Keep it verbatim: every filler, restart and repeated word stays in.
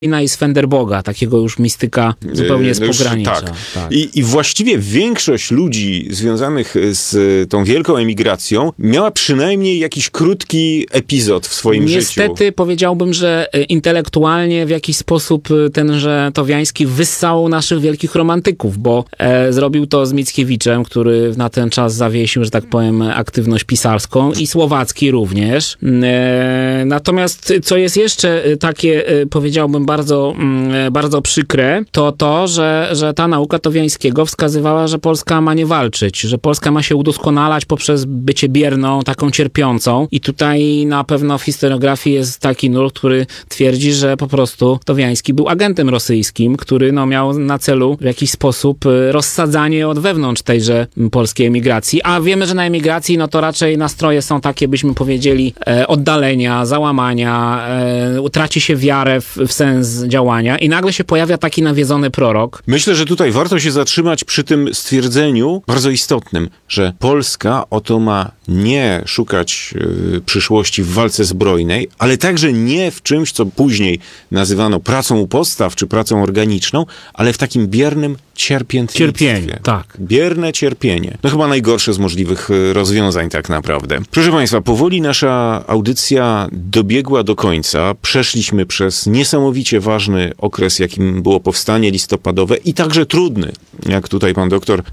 i Svenderboga, takiego już mistyka zupełnie z no już, pogranicza. Tak. Tak. I, I właściwie większość ludzi związanych z tą wielką emigracją miała przynajmniej jakiś krótki epizod w swoim Niestety, życiu. Niestety powiedziałbym, że intelektualnie w jakiś sposób tenże Towiański wyssał naszych wielkich romantyków, bo e, zrobił to z Mickiewiczem, który na ten czas zawiesił, że tak powiem, aktywność pisarską, i Słowacki również. E, natomiast co jest jeszcze takie, e, powiedziałbym, bardzo, mm, bardzo przykre, to to, że, że ta nauka Towiańskiego wskazywała, że Polska ma nie walczyć, że Polska ma się udoskonalać poprzez bycie bierną, taką cierpiącą. I tutaj na pewno w historiografii jest taki nurt, który twierdzi, że po prostu Towiański był agentem rosyjskim, który no, miał na celu w jakiś sposób rozsadzanie od wewnątrz tejże polskiej emigracji. A wiemy, że na emigracji no to raczej nastroje są takie, byśmy powiedzieli, e, oddalenia, załamania, e, traci się wiarę w, w sens działania i nagle się pojawia taki nawiedzony prorok. Myślę, że tutaj warto się zatrzymać przy tym stwierdzeniu bardzo istotnym, że Polska oto ma nie szukać y, przyszłości w walce zbrojnej, ale także nie w czymś, co później nazywano pracą u podstaw czy pracą organiczną, ale w takim biernym cierpiętnictwie. Cierpienie, tak. Bierne cierpienie. No chyba najgorsze z możliwych rozwiązań tak naprawdę. Proszę Państwa, powoli nasza audycja dobiegła do końca. Przeszliśmy przez niesamowicie ważny okres, jakim było powstanie listopadowe i także trudny, jak tutaj pan doktor